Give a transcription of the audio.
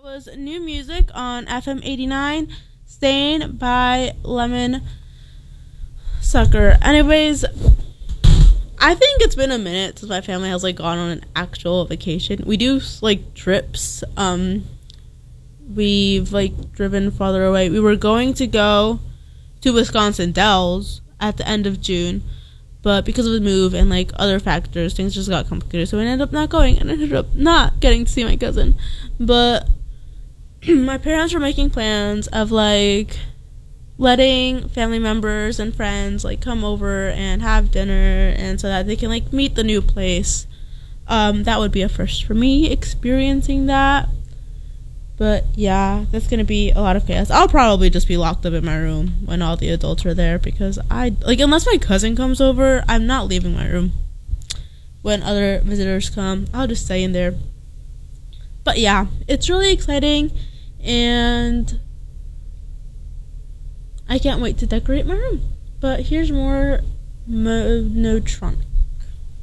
Was new music on FM 89, Staying by Lemon Sucker. Anyways, I think it's been a minute since my family has gone on an actual vacation. We do trips. We've driven farther away. We were going to go to Wisconsin Dells at the end of June, but because of the move and other factors, things just got complicated. So we ended up not going, and ended up not getting to see my cousin. But my parents were making plans of letting family members and friends come over and have dinner, and so that they can meet the new place. That would be a first for me, experiencing that. But yeah, that's gonna be a lot of chaos. I'll probably just be locked up in my room when all the adults are there, because unless my cousin comes over, I'm not leaving my room. When other visitors come, I'll just stay in there. But yeah, it's really exciting, and I can't wait to decorate my room. But here's more Monotronic.